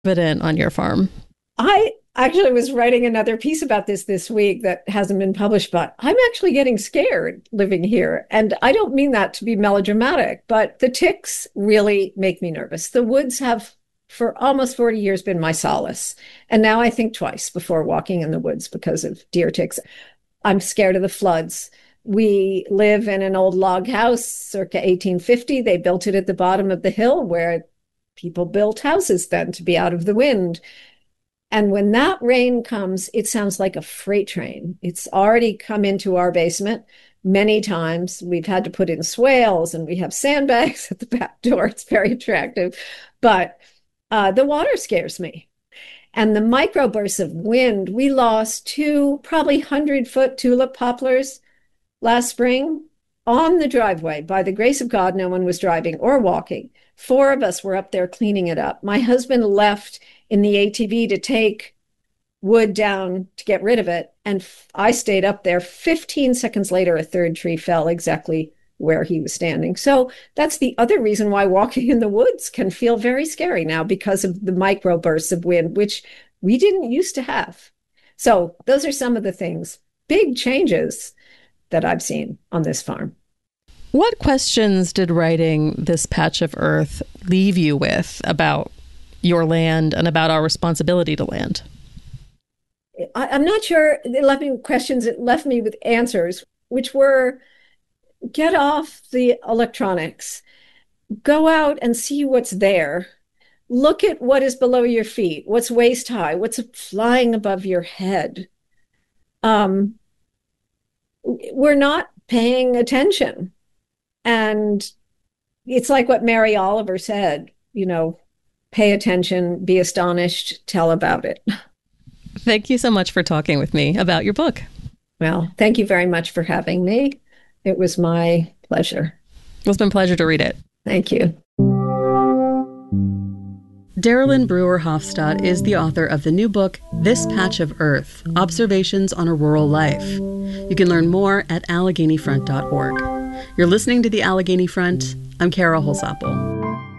evident on your farm? I actually was writing another piece about this week that hasn't been published, but I'm actually getting scared living here. And I don't mean that to be melodramatic, but the ticks really make me nervous. The woods have, for almost 40 years, been my solace. And now I think twice before walking in the woods because of deer ticks. I'm scared of the floods. We live in an old log house circa 1850. They built it at the bottom of the hill where people built houses then to be out of the wind. And when that rain comes, it sounds like a freight train. It's already come into our basement many times. We've had to put in swales and we have sandbags at the back door. It's very attractive. But the water scares me. And the microbursts of wind, we lost two probably 100-foot tulip poplars last spring on the driveway. By the grace of God, no one was driving or walking. Four of us were up there cleaning it up. My husband left in the ATV to take wood down to get rid of it. And I stayed up there. 15 seconds later, a third tree fell exactly where he was standing. So that's the other reason why walking in the woods can feel very scary now, because of the microbursts of wind, which we didn't used to have. So those are some of the things, big changes that I've seen on this farm. What questions did writing this patch of earth leave you with about your land and about our responsibility to land? I'm not sure it left me with questions. It left me with answers, which were get off the electronics, go out and see what's there. Look at what is below your feet, what's waist high, what's flying above your head. We're not paying attention. And it's like what Mary Oliver said, pay attention, be astonished, tell about it. Thank you so much for talking with me about your book. Well, thank you very much for having me. It was my pleasure. It's been a pleasure to read it. Thank you. Darylyn Brewer Hofstadt is the author of the new book, This Patch of Earth, Observations on a Rural Life. You can learn more at AlleghenyFront.org. You're listening to The Allegheny Front. I'm Kara Holsapple.